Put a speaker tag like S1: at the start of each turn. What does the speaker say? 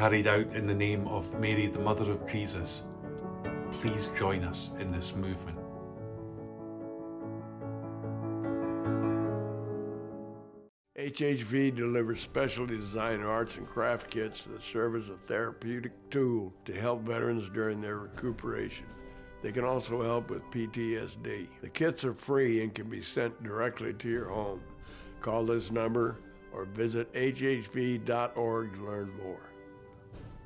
S1: carried out in the name of Mary, the Mother of Jesus. Please join us in this movement.
S2: HHV delivers specially designed arts and craft kits that serve as a therapeutic tool to help veterans during their recuperation. They can also help with PTSD. The kits are free and can be sent directly to your home. Call this number or visit hhv.org to learn more.